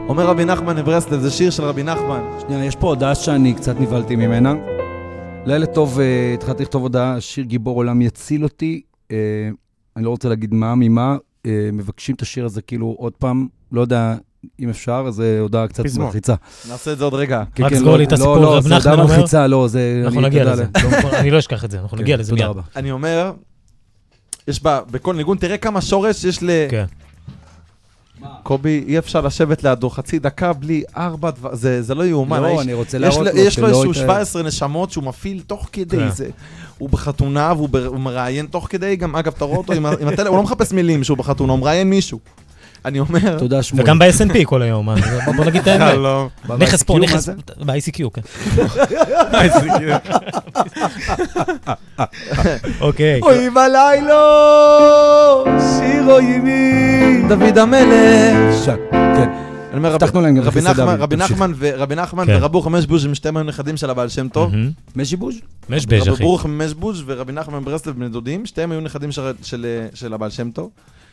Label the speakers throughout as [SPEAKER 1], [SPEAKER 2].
[SPEAKER 1] אומר רבי נחמן מברסלב, זה שיר של רבי נחמן.
[SPEAKER 2] שנייה, יש פה הודעה שאני קצת נבלתי ממנה. לילה טוב, התחלתי לכתוב הודעה, שיר גיבור עולם יציל אותי. אני לא רוצה להגיד ממה. מבקשים את השיר הזה כאילו עוד פעם, לא יודע אם אפשר, אז זה הודעה קצת מלחיצה.
[SPEAKER 1] נעשה את זה עוד רגע.
[SPEAKER 3] רק סגור לי את הסיפור, רב נחמן אומר.
[SPEAKER 2] לא, זה הודעה מלחיצה, לא, זה...
[SPEAKER 3] אנחנו נגיע לזה. אני לא אשכח את זה, אנחנו נגיע לזה מיד.
[SPEAKER 1] אני אומר, יש בכל ניגון, תראה כמה שורש יש ל...
[SPEAKER 3] כן.
[SPEAKER 1] קובי, אי אפשר לשבת לידו חצי דקה בלי 4 דבר, זה לא יאומן.
[SPEAKER 2] לא, אני רוצה להראות לו
[SPEAKER 1] יש לו איזשהו 17 נשמות שהוא מפעיל תוך כדי זה. הוא בחתונה והוא מראיין תוך כדי, גם אגב, תראו אותו, הוא לא מחפש מילים שהוא בחתונה, הוא מראיין מישהו. אני אומר...
[SPEAKER 2] תודה שמואל.
[SPEAKER 3] וגם ב-SNP כל היום, בוא נגיד את האמת.
[SPEAKER 1] לא.
[SPEAKER 3] נכס פה, נכס... ב-ICQ, כן. אוקיי.
[SPEAKER 1] אוי בלילה, שיר אויבי, דוד המלך.
[SPEAKER 2] כן.
[SPEAKER 1] אני אומר, רבי נחמן ורבוך משבוז' הם שתיהם היו נכדים של הבעל שם טוב.
[SPEAKER 2] משבוז'?
[SPEAKER 3] משבוז', אחי.
[SPEAKER 1] רבוך משבוז' ורבי נחמן ברסלב בני דודים, שתיהם היו נכדים של הבעל שם טוב.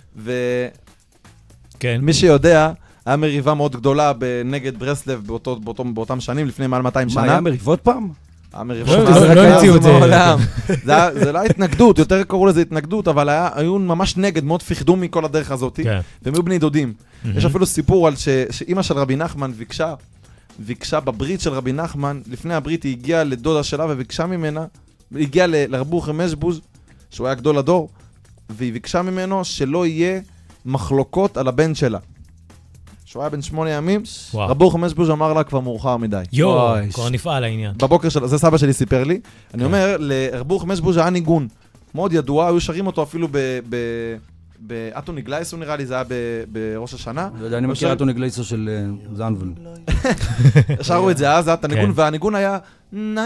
[SPEAKER 1] ומי שיודע, היה מריבה מאוד גדולה נגד ברסלב באותם שנים, לפני מעל 200 שנה.
[SPEAKER 2] מה, היה מריבות פעם?
[SPEAKER 3] לא המציאו את זה.
[SPEAKER 1] זה לא התנגדות, יותר קראו לזה התנגדות, אבל היו ממש נגד, מאוד פחדו מכל הדרך הזאת, והם היו בני דודים. יש אפילו סיפור על שאמא של רבי נחמן ביקשה בברית של רבי נחמן, לפני הברית היא הגיעה לדודה שלה וביקשה ממנה, היא הגיעה לרבוך משבוז' שהוא היה גדול הדור, והיא ביקשה ממנו שלא יהיה מחלוקות על הבן שלה. שהוא היה בן 8 ימים, רבוך משבוז' אמר לה כבר מאוחר מדי.
[SPEAKER 3] כבר נפעל העניין.
[SPEAKER 1] בבוקר שלו, זה סבא שלי סיפר לי. אני אומר, לרבוך משבוז' היה ניגון מאוד ידוע, היו שרים אותו אפילו באתו נגלייסו נראה לי, זה היה בראש השנה.
[SPEAKER 2] אני מכיר אתו נגלייסו של זנבל.
[SPEAKER 1] שרו את זה אז, את הניגון, והניגון היה